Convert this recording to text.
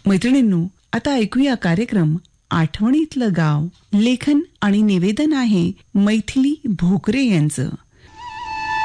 मैत्रिणींनो, आता ऐकूया कार्यक्रम आठवणीतलं गाव. लेखन आणि निवेदन आहे मैथिली भोकरे यांचं.